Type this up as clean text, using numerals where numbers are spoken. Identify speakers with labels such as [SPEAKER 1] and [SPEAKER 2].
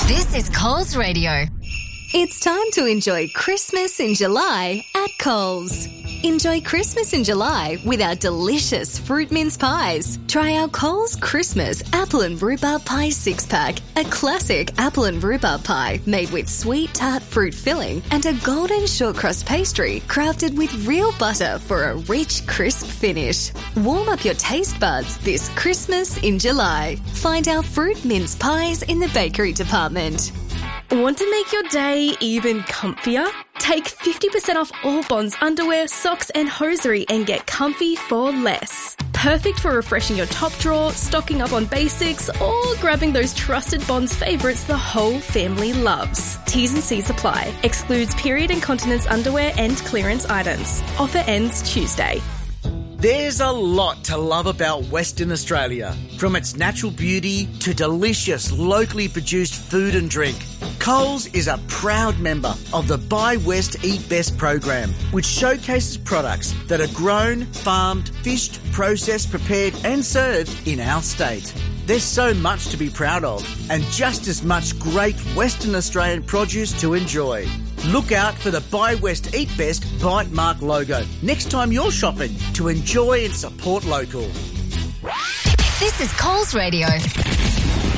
[SPEAKER 1] This is Coles Radio.
[SPEAKER 2] It's time to enjoy Christmas in July at Coles. Enjoy Christmas in July with our delicious fruit mince pies. Try our Coles Christmas apple and rhubarb pie 6-pack. A classic apple and rhubarb pie made with sweet tart fruit filling and a golden short crust pastry crafted with real butter for a rich, crisp finish. Warm up your taste buds this Christmas in July. Find our fruit mince pies in the bakery department.
[SPEAKER 3] Want to make your day even comfier? Take 50% off all Bonds underwear, socks and hosiery and get comfy for less. Perfect for refreshing your top drawer, stocking up on basics or grabbing those trusted Bonds favourites the whole family loves. T's and C's apply. Excludes period incontinence underwear and clearance items. Offer ends Tuesday.
[SPEAKER 4] There's a lot to love about Western Australia, from its natural beauty to delicious locally produced food and drink. Coles is a proud member of the Buy West Eat Best program, which showcases products that are grown, farmed, fished, processed, prepared and served in our state. There's so much to be proud of and just as much great Western Australian produce to enjoy. Look out for the Buy West Eat Best bite mark logo next time you're shopping to enjoy and support local.
[SPEAKER 1] This is Coles Radio.